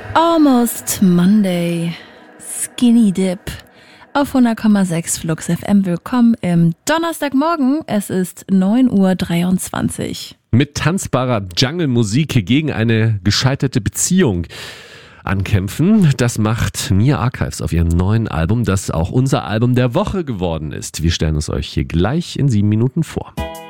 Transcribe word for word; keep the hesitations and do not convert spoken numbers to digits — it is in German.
Almost Monday, Skinny Dip auf hundert Komma sechs Flux F M. Willkommen im Donnerstagmorgen, es ist neun Uhr dreiundzwanzig. Mit tanzbarer Jungle-Musik gegen eine gescheiterte Beziehung ankämpfen. Das macht Nia Archives auf ihrem neuen Album, das auch unser Album der Woche geworden ist. Wir stellen es euch hier gleich in sieben Minuten vor.